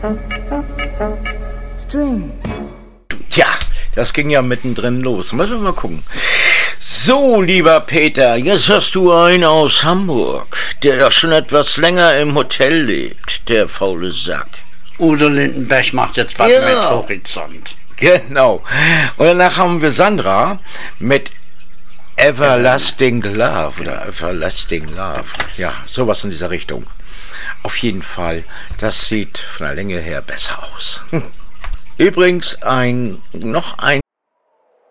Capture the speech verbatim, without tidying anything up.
String. Tja, das ging ja mittendrin los. Müssen wir mal gucken. So, lieber Peter, jetzt hast du einen aus Hamburg, der doch schon etwas länger im Hotel lebt, der faule Sack. Udo Lindenberg macht jetzt was Ja. mit Horizont. Genau. Und danach haben wir Sandra mit Everlasting Love oder Everlasting Love. Ja, sowas in dieser Richtung. Auf jeden Fall, das sieht von der Länge her besser aus. Übrigens, ein noch ein